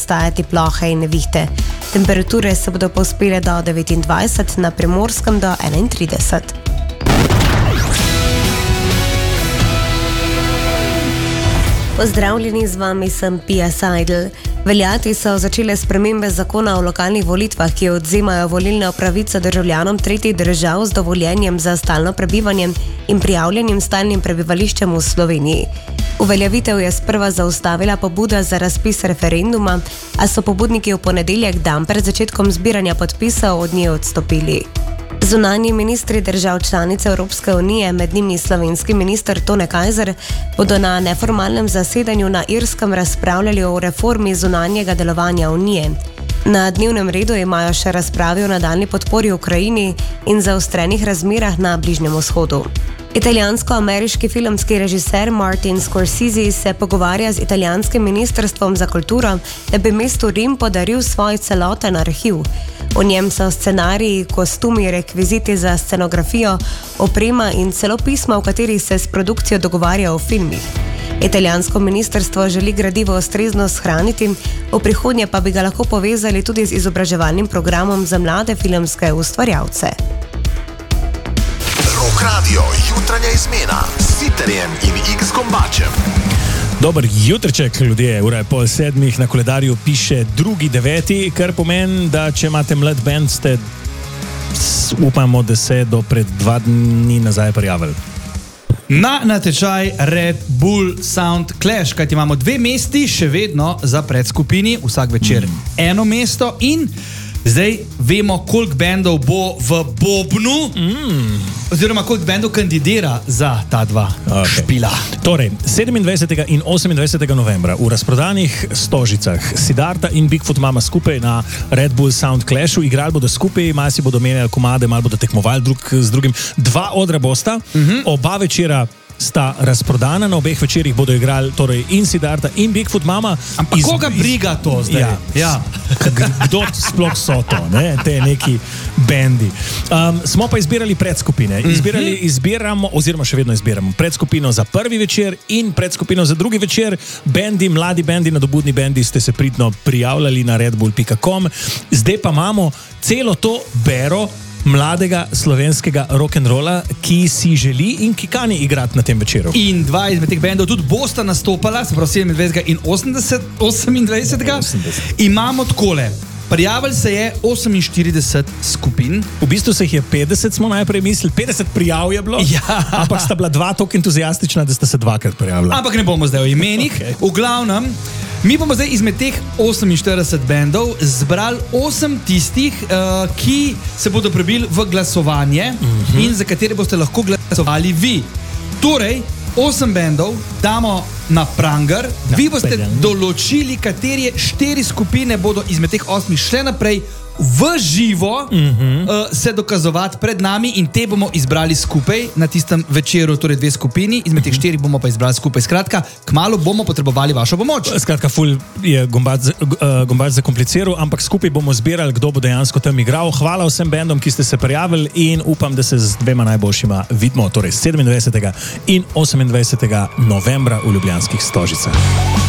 nastajati plohe in nevihte. Temperature se bodo povzpele do 29, na Primorskem do 31. Pozdravljeni, z vami sem Pia Seidel. Veljati so začele spremembe zakona o lokalnih volitvah, ki odvzemajo volilne pravice državljanom tretjih držav z dovoljenjem za stalno prebivanje in prijavljenim stalnim prebivališčem v Sloveniji. Uveljavitev je sprva zaustavila pobuda za razpis referenduma, a so pobudniki v ponedeljek, dan pred začetkom zbiranja podpisov, od nje odstopili. Zunanji ministri držav članic Evropske unije, med njimi slovenski minister Tone Kajzer, bodo na neformalnem zasedanju na Irskem razpravljali o reformi zunanjega delovanja unije. Na dnevnem redu imajo še razprave o nadaljnji podpori Ukrajini in zaostrenih razmerah na Bližnjem vzhodu. Italijansko-ameriški filmski režiser Martin Scorsese se pogovarja z italijanskim ministrstvom za kulturo, da bi mestu Rim podaril svoj celoten arhiv. V njem so scenariji, kostumi, rekviziti za scenografijo, oprema in celo pisma, v katerih se s produkcijo dogovarja o filmih. Italijansko ministrstvo želi gradivo ustrezno shraniti, v prihodnje pa bi ga lahko povezali tudi z izobraževalnim programom za mlade filmske ustvarjalce. Rock Radio, jutranja izmena s Siterjem in X Gombačem. Dober jutrček, ljudje, ura je 6:30, na koledarju piše 2.9., kar pomeni, da če imate mlad band, ste, upamo, da se do pred 2 dni nazaj prijavili. Na natečaj Red Bull Sound Clash, kajti imamo 2 mesti še vedno za predskupini, vsak večer eno mesto in zdaj vemo, koliko bendov bo v bobnu, oziroma koliko bendov kandidira za ta dva špila. Torej, 27. in 28. novembra v razprodanih Stožicah Siddharta in Bigfoot Mama skupaj na Red Bull Sound Clashu, igrali bodo skupaj, malo si bodo menjali komade, malo bodo tekmovali drug z drugim. 2 odra bosta, oba večera sta razprodana, na obeh večerih bodo igrali torej in Siddharta in Bigfoot Mama. Ampak koga briga to zdaj? Ja. Kdo sploh so to, ne? Te neki bendi. Smo pa izbirali predskupine. Izbiramo, oziroma še vedno izbiramo predskupino za prvi večer in predskupino za drugi večer. Bendi, mladi bendi, nadobudni bendi ste se pridno prijavljali na redbull.com. Zdaj pa imamo celo to bero mladega slovenskega rock'n'rolla, ki si želi in ki kani igrati na tem večeru. In 2 izmed teh bendov tudi bosta nastopala, se pravi 27. in 28. Imamo takole. Prijavili se je 48 skupin. V bistvu se jih je 50, smo najprej mislili. 50 prijav je bilo, ampak sta bila 2 toliko entuzijastična, da sta se 2krat prijavila. Ampak ne bomo zdaj o imenih. Okay. V glavnem, mi bomo zdaj izmed teh 48 bendov zbrali 8 tistih, ki se bodo prebili v glasovanje in za katere boste lahko glasovali vi. Torej, 8 bendov damo na pranger, vi boste določili, katere 4 skupine bodo izmed teh 8 šle naprej v živo se dokazovati pred nami in te bomo izbrali skupaj na tistem večeru, torej 2 skupini, izmed teh 4 bomo pa izbrali skupaj. Skratka, kmalu bomo potrebovali vašo pomoč. Skratka, ful je Gombač zakompliciral, ampak skupaj bomo zbirali, kdo bo dejansko tam igral. Hvala vsem bendom, ki ste se prijavili in upam, da se z 2 najboljšima vidimo, torej 27. in 28. novembra v ljubljanskih Stožicah.